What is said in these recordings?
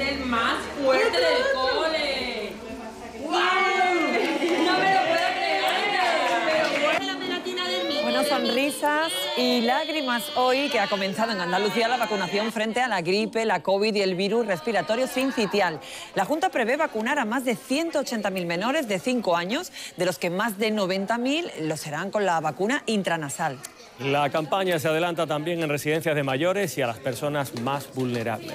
el más fuerte del cole. ¡Wow! No me lo puedo creer. Pero la pegatina del niño. Bueno, sonrisas y lágrimas hoy que ha comenzado en Andalucía la vacunación frente a la gripe, la COVID y el virus respiratorio sincitial. La Junta prevé vacunar a más de 180.000 menores de 5 años, de los que más de 90.000 lo serán con la vacuna intranasal. La campaña se adelanta también en residencias de mayores y a las personas más vulnerables.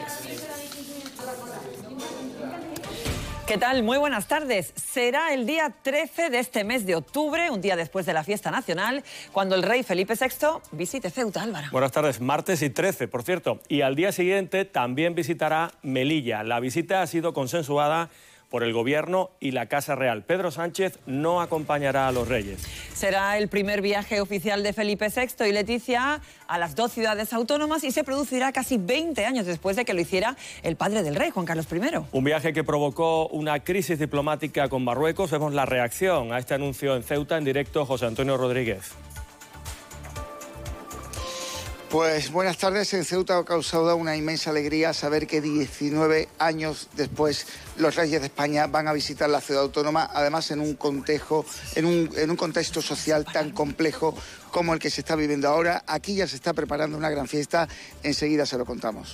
¿Qué tal? Muy buenas tardes. Será el día 13 de este mes de octubre, un día después de la fiesta nacional, cuando el rey Felipe VI visite Ceuta, Álvaro. Buenas tardes, martes y 13, por cierto. Y al día siguiente también visitará Melilla. La visita ha sido consensuada por el Gobierno y la Casa Real. Pedro Sánchez no acompañará a los reyes. Será el primer viaje oficial de Felipe VI y Leticia a las dos ciudades autónomas y se producirá casi 20 años después de que lo hiciera el padre del rey, Juan Carlos I. Un viaje que provocó una crisis diplomática con Marruecos. Vemos la reacción a este anuncio en Ceuta, en directo, José Antonio Rodríguez. Pues buenas tardes. En Ceuta ha causado una inmensa alegría saber que 19 años después los reyes de España van a visitar la ciudad autónoma, además en un contexto social tan complejo como el que se está viviendo ahora. Aquí ya se está preparando una gran fiesta, enseguida se lo contamos.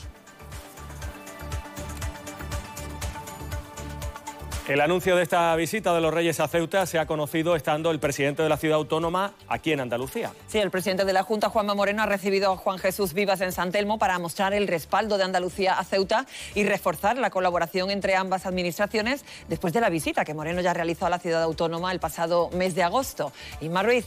El anuncio de esta visita de los reyes a Ceuta se ha conocido estando el presidente de la ciudad autónoma aquí en Andalucía. Sí, el presidente de la Junta, Juanma Moreno, ha recibido a Juan Jesús Vivas en San Telmo para mostrar el respaldo de Andalucía a Ceuta y reforzar la colaboración entre ambas administraciones después de la visita que Moreno ya realizó a la ciudad autónoma el pasado mes de agosto. Inma Ruiz.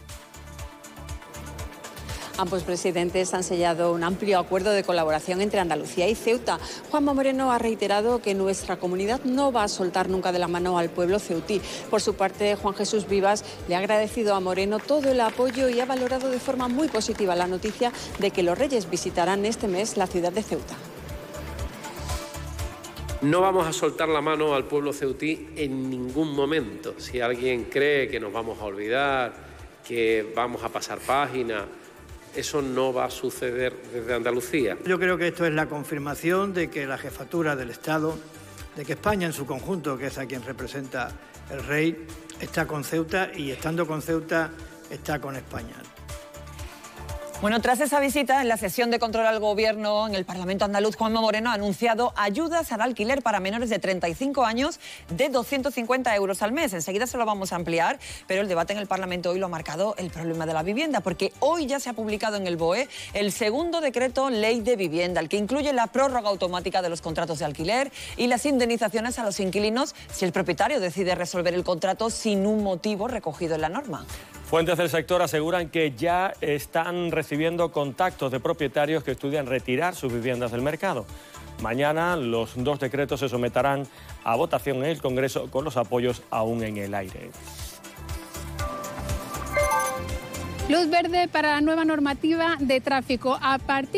Ambos presidentes han sellado un amplio acuerdo de colaboración entre Andalucía y Ceuta. Juanma Moreno ha reiterado que nuestra comunidad no va a soltar nunca de la mano al pueblo ceutí. Por su parte, Juan Jesús Vivas le ha agradecido a Moreno todo el apoyo y ha valorado de forma muy positiva la noticia de que los reyes visitarán este mes la ciudad de Ceuta. No vamos a soltar la mano al pueblo ceutí en ningún momento. Si alguien cree que nos vamos a olvidar, que vamos a pasar página, eso no va a suceder desde Andalucía. Yo creo que esto es la confirmación de que la jefatura del Estado, de que España en su conjunto, que es a quien representa el rey, está con Ceuta y estando con Ceuta está con España. Bueno, tras esa visita, en la sesión de control al Gobierno en el Parlamento andaluz, Juanma Moreno ha anunciado ayudas al alquiler para menores de 35 años de 250 euros al mes. Enseguida se lo vamos a ampliar, pero el debate en el Parlamento hoy lo ha marcado el problema de la vivienda, porque hoy ya se ha publicado en el BOE el segundo decreto ley de vivienda, el que incluye la prórroga automática de los contratos de alquiler y las indemnizaciones a los inquilinos si el propietario decide resolver el contrato sin un motivo recogido en la norma. Fuentes del sector aseguran que ya están recibiendo contactos de propietarios que estudian retirar sus viviendas del mercado. Mañana los dos decretos se someterán a votación en el Congreso con los apoyos aún en el aire. Luz verde para la nueva normativa de tráfico. A partir